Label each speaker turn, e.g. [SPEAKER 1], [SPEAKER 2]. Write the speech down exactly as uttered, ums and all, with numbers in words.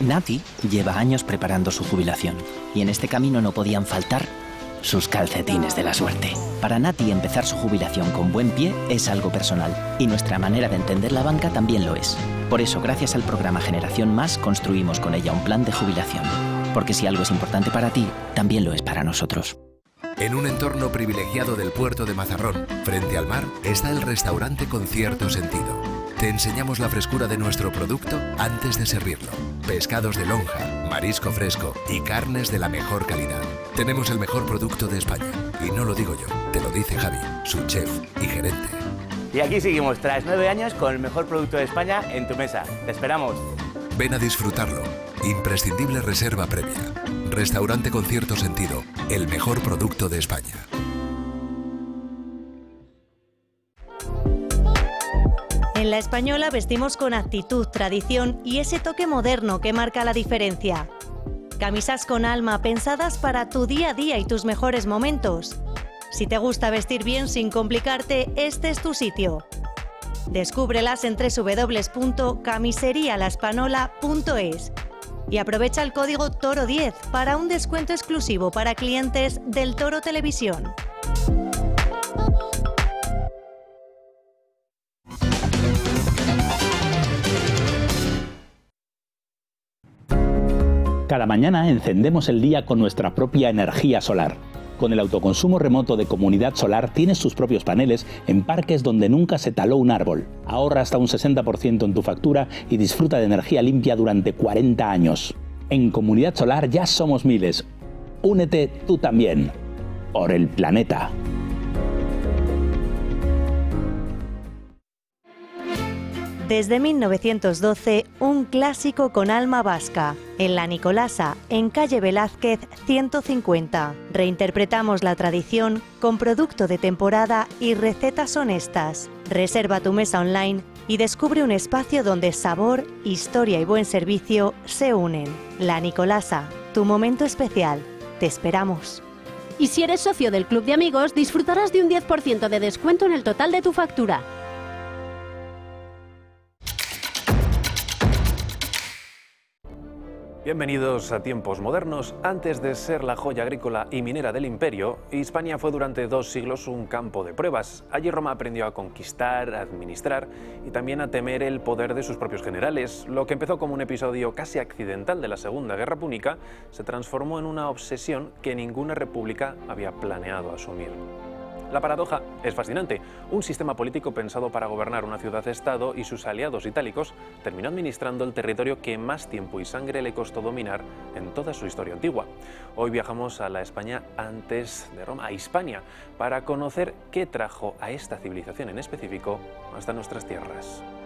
[SPEAKER 1] Nati lleva años preparando su jubilación y en este camino no podían faltar sus calcetines de la suerte. Para Nati, empezar su jubilación con buen pie es algo personal y nuestra manera de entender la banca también lo es. Por eso, gracias al programa Generación Más, construimos con ella un plan de jubilación. Porque si algo es importante para ti, también lo es para nosotros.
[SPEAKER 2] En un entorno privilegiado del puerto de Mazarrón, frente al mar, está el restaurante Con Cierto Sentido. Te enseñamos la frescura de nuestro producto antes de servirlo. Pescados de lonja, marisco fresco y carnes de la mejor calidad. Tenemos el mejor producto de España. Y no lo digo yo, te lo dice Javi, su chef y gerente.
[SPEAKER 3] Y aquí seguimos, tras nueve años, con el mejor producto de España en tu mesa. ¡Te esperamos!
[SPEAKER 2] Ven a disfrutarlo. Imprescindible reserva previa. Restaurante Con Cierto Sentido, el mejor producto de España.
[SPEAKER 4] En La Española vestimos con actitud, tradición y ese toque moderno que marca la diferencia. Camisas con alma pensadas para tu día a día y tus mejores momentos. Si te gusta vestir bien sin complicarte, este es tu sitio. Descúbrelas en doble u doble u doble u punto camisería la espanola punto es y aprovecha el código Toro diez para un descuento exclusivo para clientes del Toro Televisión.
[SPEAKER 5] Cada mañana encendemos el día con nuestra propia energía solar. Con el autoconsumo remoto de Comunidad Solar tienes tus propios paneles en parques donde nunca se taló un árbol. Ahorra hasta un sesenta por ciento en tu factura y disfruta de energía limpia durante cuarenta años. En Comunidad Solar ya somos miles. Únete tú también. Por el planeta.
[SPEAKER 4] Desde mil novecientos doce, un clásico con alma vasca. En La Nicolasa, en calle Velázquez ciento cincuenta. Reinterpretamos la tradición con producto de temporada y recetas honestas. Reserva tu mesa online y descubre un espacio donde sabor, historia y buen servicio se unen. La Nicolasa, tu momento especial. Te esperamos.
[SPEAKER 6] Y si eres socio del Club de Amigos, disfrutarás de un diez por ciento de descuento en el total de tu factura.
[SPEAKER 7] Bienvenidos a tiempos modernos. Antes de ser la joya agrícola y minera del imperio, Hispania fue durante dos siglos un campo de pruebas. Allí Roma aprendió a conquistar, a administrar y también a temer el poder de sus propios generales. Lo que empezó como un episodio casi accidental de la Segunda Guerra Púnica se transformó en una obsesión que ninguna república había planeado asumir. La paradoja es fascinante. Un sistema político pensado para gobernar una ciudad-estado y sus aliados itálicos terminó administrando el territorio que más tiempo y sangre le costó dominar en toda su historia antigua. Hoy viajamos a la España antes de Roma, a Hispania, para conocer qué trajo a esta civilización en específico hasta nuestras tierras.